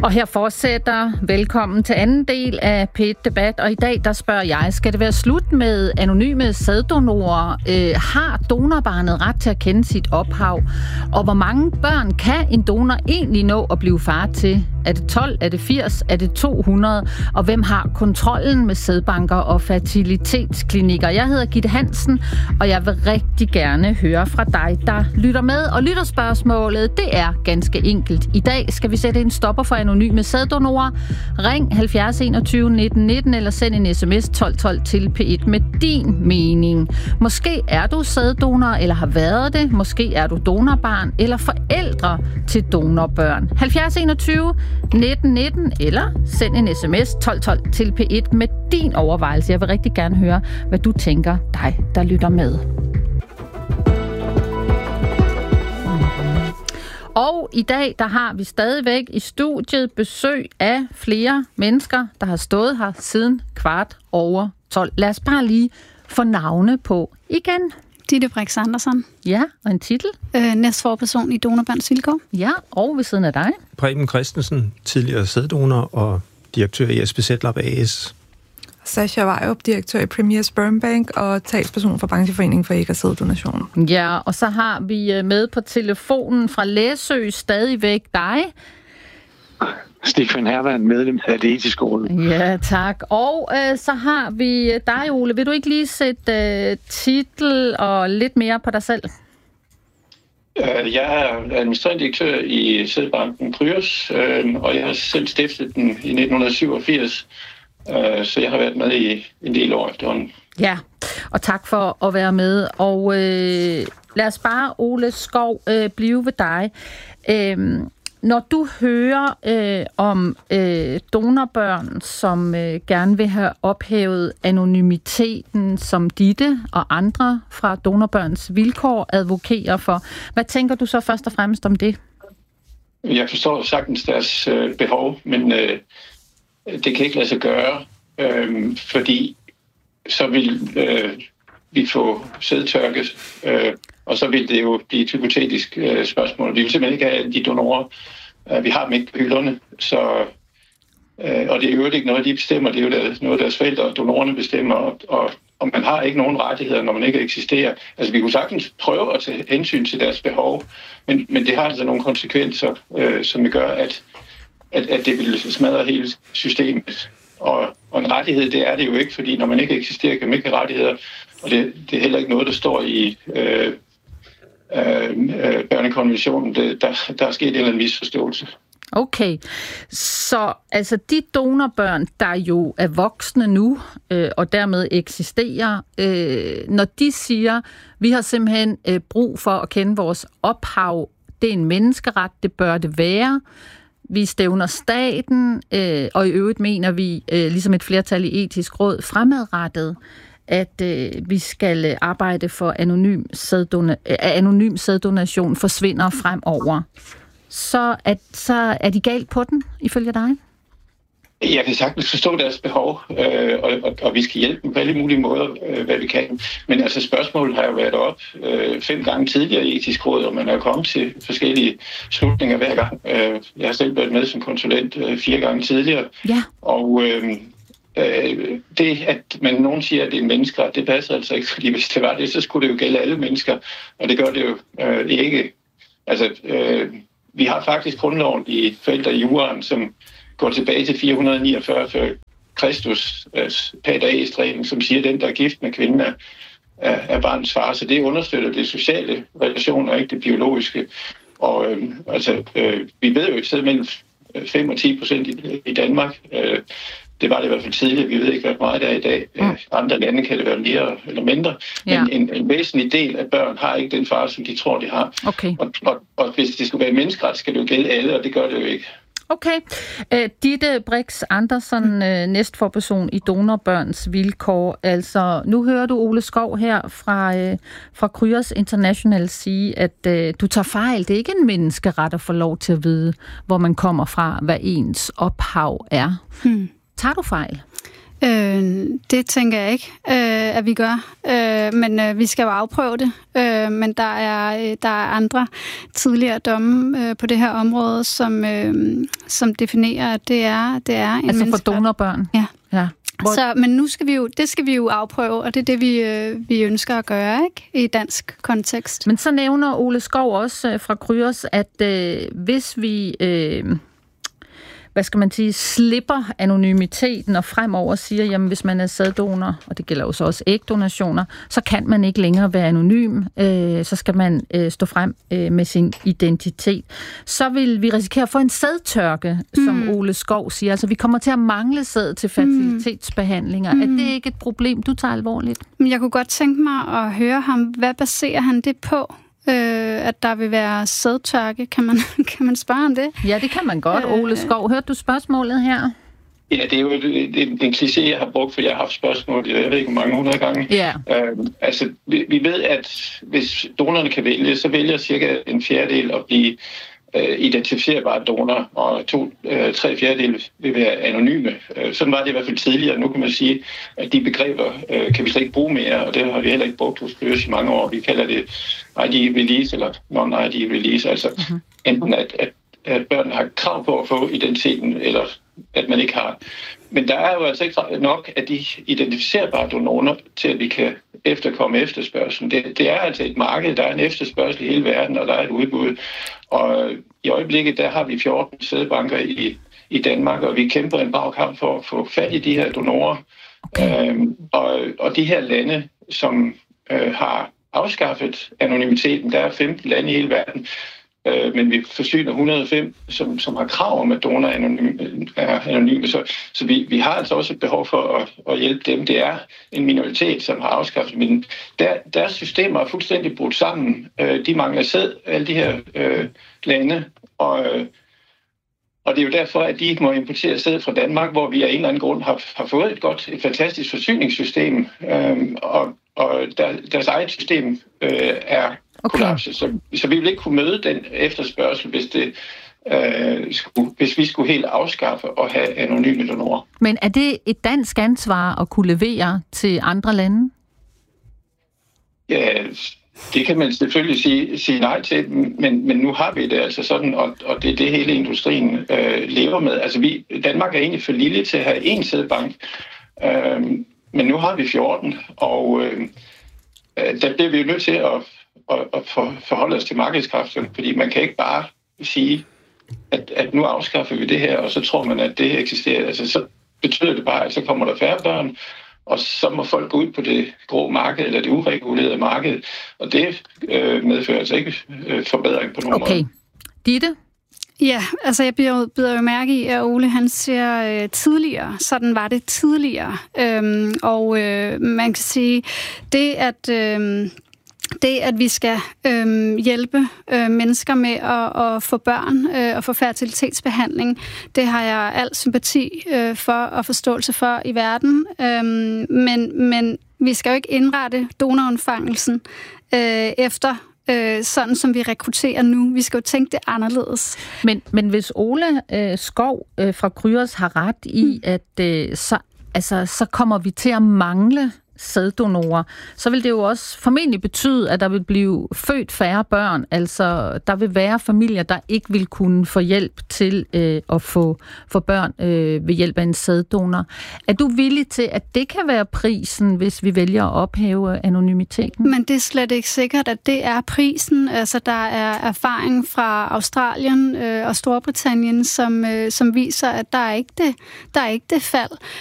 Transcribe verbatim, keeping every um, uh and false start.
Og her fortsætter velkommen til anden del af P et Debat. Og i dag, der spørger jeg, skal det være slut med anonyme sæddonorer? Øh, har donorbarnet ret til at kende sit ophav? Og hvor mange børn kan en donor egentlig nå at blive far til? Er det tolv? Er det firs? Er det to hundrede? Og hvem har kontrollen med sædbanker og fertilitetsklinikker? Jeg hedder Gitte Hansen, og jeg vil rigtig gerne høre fra dig, der lytter med. Og lytterspørgsmålet, det er ganske enkelt. I dag skal vi sætte en stopper for anonyme sæddonorer. Ring halvfjerds enogtyve nitten nitten eller send en sms tolv tolv til P et med din mening. Måske er du sæddonor eller har været det. Måske er du donorbarn eller forældre til donorbørn. halvfjerds enogtyve nitten nitten eller send en sms tolv tolv til P et med din overvejelse. Jeg vil rigtig gerne høre, hvad du tænker, dig der lytter med. Og i dag, der har vi stadigvæk i studiet besøg af flere mennesker, der har stået her siden kvart over tolv. Lad os bare lige få navne på igen. Ditte Brix Andersen. Ja, og en titel? Øh, næstforperson i Donorbørns Vilkår. Ja, og ved siden af dig? Preben Christensen, tidligere sæddonor og direktør i S B Z-Lab A S. Sasha Vejrup, direktør i Premier Sperm Bank og talsperson for Brancheforeningen for æg- og sæddonation. Ja, og så har vi med på telefonen fra Læsø stadigvæk dig. Stefan Hermann, medlem af Det Etiske Råd. Ja, tak. Og øh, så har vi dig, Ole. Vil du ikke lige sætte øh, titel og lidt mere på dig selv? Jeg er administrerende direktør i sædbanken Kryos, og jeg har selv stiftet den i nitten syvogfirs, så jeg har været med i en del år efterhånden. Ja, og tak for at være med. Og øh, lad os bare, Ole Skov, øh, blive ved dig. Øh, Når du hører øh, om øh, donorbørn, som øh, gerne vil have ophævet anonymiteten, som Ditte og andre fra Donorbørns Vilkår advokerer for, hvad tænker du så først og fremmest om det? Jeg forstår sagtens deres øh, behov, men øh, det kan ikke lade sig gøre, øh, fordi så vil øh, vi få sædtørke, øh, og så vil det jo blive et hypotetisk øh, spørgsmål. Vi vil simpelthen ikke have de donorer. Øh, vi har dem ikke på hylderne, så, øh, og det er jo ikke noget, de bestemmer. Det er jo der, noget, deres forældre og donorerne bestemmer, og, og, og man har ikke nogen rettigheder, når man ikke eksisterer. Altså, vi kunne sagtens prøve at tage hensyn til deres behov, men, men det har altså nogle konsekvenser, øh, som gør, at, at, at det vil smadre hele systemet. Og, og en rettighed, det er det jo ikke, fordi når man ikke eksisterer, kan man ikke have rettigheder. Og det, det er heller ikke noget, der står i øh, øh, børnekonventionen. Det, der, der er sket en eller anden misforståelse. Okay, så altså de donorbørn, der jo er voksne nu, øh, og dermed eksisterer, øh, når de siger, vi har simpelthen øh, brug for at kende vores ophav, det er en menneskeret, det bør det være. Vi stævner staten, øh, og i øvrigt mener vi, øh, ligesom et flertal i etisk råd, fremadrettet, at øh, vi skal arbejde for anonym, sæddona- øh, anonym sæddonation forsvinder fremover. Så, at, så er de galt på den, ifølge dig? Jeg kan sagtens forstå deres behov, øh, og, og, og vi skal hjælpe dem på alle mulige måder, øh, hvad vi kan. Men altså spørgsmålet har jo været op øh, fem gange tidligere i etisk råd, og man er kommet til forskellige slutninger hver gang. Øh, jeg har selv været med som konsulent øh, fire gange tidligere. Ja. Og øh, øh, det, at man nogen siger, at det er en menneskeret, det passer altså ikke, fordi hvis det var det, så skulle det jo gælde alle mennesker, og det gør det jo øh, ikke. Altså, øh, vi har faktisk grundloven i forældre i juraen, som går tilbage til fire hundrede niogfyrre før Kristus, pater Est-reglen, som siger, at den, der er gift med kvinden, er, er barnets far. Så det understøtter det sociale relationer, ikke det biologiske. Og øh, altså, øh, vi ved jo, at det mellem fem og ti procent i, i Danmark. Øh, det var det i hvert fald tidligere. Vi ved ikke, hvor meget der er i dag. Mm. Andre lande kan det være mere eller mindre. Men ja. en, en væsentlig del af børn har ikke den far, som de tror, de har. Okay. Og, og, og hvis det skulle være menneskeret, skal det jo gælde alle, og det gør det jo ikke. Okay. Uh, Ditte Brix Andersen, uh, næstforperson i Donorbørns Vilkår. Altså, nu hører du Ole Skov her fra, uh, fra Kryos International sige, at uh, du tager fejl. Det er ikke en menneskeret at få lov til at vide, hvor man kommer fra, hvad ens ophav er. Hmm. Tager du fejl? Øh, det tænker jeg ikke, øh, at vi gør. Øh, men øh, vi skal jo afprøve det. Øh, men der er, der er andre tidligere domme øh, på det her område, som, øh, som definerer, at det er, det er en altså for donorbørn? Ja. ja. Hvor... Så, men nu skal vi jo, det skal vi jo afprøve, og det er det, vi, øh, vi ønsker at gøre, ikke, i dansk kontekst. Men så nævner Ole Skov også øh, fra Kryos, at øh, hvis vi... Øh, hvad skal man sige, slipper anonymiteten og fremover siger, jamen hvis man er sæddonor, og det gælder jo så også ægdonationer, så kan man ikke længere være anonym, øh, så skal man øh, stå frem øh, med sin identitet. Så vil vi risikere at få en sædtørke, mm. som Ole Skov siger. Altså vi kommer til at mangle sæd til fertilitetsbehandlinger. Mm. Er det ikke et problem, du tager alvorligt? Jeg kunne godt tænke mig at høre ham. Hvad baserer han det på? Øh, at der vil være sædtørke. Kan man, kan man spørge om det? Ja, det kan man godt. Ole Skov, hørte du spørgsmålet her? Ja, det er jo en, en kliché, jeg har brugt, for jeg har haft spørgsmål, jeg ved ikke, hvor mange hundrede gange. Ja. Øh, altså, vi, vi ved, at hvis donorerne kan vælge, så vælger cirka en fjerdedel at blive øh, identificerbare donor, og to, øh, tre fjerdedel vil være anonyme. Øh, sådan var det i hvert fald tidligere. Nu kan man sige, at de begreber øh, kan vi slet ikke bruge mere, og det har vi heller ikke brugt hos Kryos i mange år. Vi kalder det I D release eller non-I D release, altså mm-hmm. enten at, at, at børnene har krav på at få identiteten, eller at man ikke har. Men der er jo altså ikke nok af de identificerbare donorer til, at vi kan efterkomme efterspørgselen. Det, det er altså et marked, der er en efterspørgsel i hele verden, og der er et udbud. Og i øjeblikket, der har vi fjorten sædbanker i, i Danmark, og vi kæmper en brav kamp for at få fat i de her donorer. Okay. Øhm, og, og de her lande, som øh, har afskaffet anonymiteten, der er femten lande i hele verden, men vi forsyner et hundrede og fem, som, som har krav om, at donor er anonyme. Er anonyme. Så, så vi, vi har altså også et behov for at, at hjælpe dem. Det er en minoritet, som har afskaffet, men der, deres systemer er fuldstændig brudt sammen. De mangler sæd, alle de her øh, lande, og, og det er jo derfor, at de må importere sæd fra Danmark, hvor vi af en eller anden grund har, har fået et godt, et fantastisk forsyningssystem, øh, og, og der, deres eget system øh, er Okay. kollapse. Så, så vi vil ikke kunne møde den efterspørgsel, hvis, det, øh, skulle, hvis vi skulle helt afskaffe og have anonyme donorer. Men er det et dansk ansvar at kunne levere til andre lande? Ja, det kan man selvfølgelig sige, sige nej til, men, men nu har vi det altså sådan, og, og det er det hele industrien øh, lever med. Altså vi, Danmark er egentlig for lille til at have én sædbank, øh, men nu har vi fjorten, og øh, der bliver vi jo nødt til at og, og for, forholde os til markedskræfterne, fordi man kan ikke bare sige, at, at nu afskaffer vi det her, og så tror man, at det eksisterer. Altså, så betyder det bare, at så kommer der færre børn, og så må folk gå ud på det grå marked, eller det uregulerede marked, og det øh, medfører altså ikke øh, forbedring på nogen okay. måde. Ditte? Ja, altså jeg bider, bider jo mærke i, at Ole han siger øh, tidligere, sådan var det tidligere, øhm, og øh, man kan sige, det at... Øh, Det, at vi skal øh, hjælpe øh, mennesker med at, at få børn øh, og få fertilitetsbehandling, det har jeg al sympati øh, for og forståelse for i verden. Øh, men, men vi skal jo ikke indrette donorundfangelsen øh, efter øh, sådan, som vi rekrutterer nu. Vi skal jo tænke det anderledes. Men, men hvis Ole øh, Skov øh, fra Kryos har ret i, mm. at øh, så, altså, så kommer vi til at mangle sæddonorer, så vil det jo også formentlig betyde, at der vil blive født færre børn. Altså, der vil være familier, der ikke vil kunne få hjælp til øh, at få, få børn øh, ved hjælp af en sæddonor. Er du villig til, at det kan være prisen, hvis vi vælger at ophæve anonymiteten? Men det er slet ikke sikkert, at det er prisen. Altså, der er erfaring fra Australien øh, og Storbritannien, som, øh, som viser, at der er ikke det, der er ikke det fald.